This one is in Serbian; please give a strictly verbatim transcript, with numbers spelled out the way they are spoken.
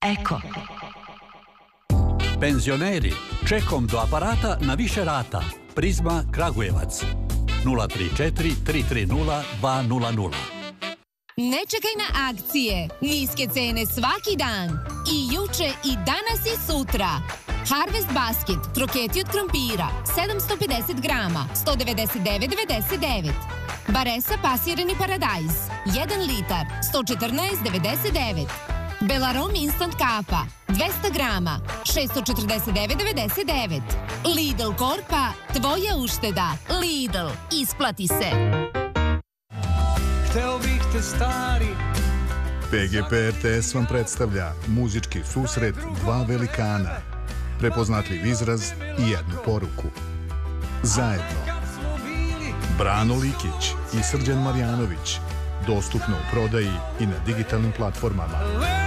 Eko. Penzioneri, čekom do aparata na više rata. Prizma Kragujevac. nula tri četiri tri tri nula dva nula nula. Ne čekaj na akcije. Niske cene svaki dan. I juče, i danas, i sutra. Harvest Basket, kroketi od krompira, sedamsto pedeset grama, sto devedeset devet devedeset devet. Baresa pasirani paradajz, jedan litar, sto četrnaest devedeset devet. Belarom instant kapa, dvesta grama, šesto četrdeset devet devedeset devet. Lidl Korpa, tvoja ušteda. Lidl, isplati se. Hteo bih te stari. P G P R T S vam predstavlja muzički susret dva velikana, prepoznatljiv izraz i jednu poruku. Zajedno. Brano Likić i Srđan Marjanović. Dostupno u prodaji i na digitalnim platformama.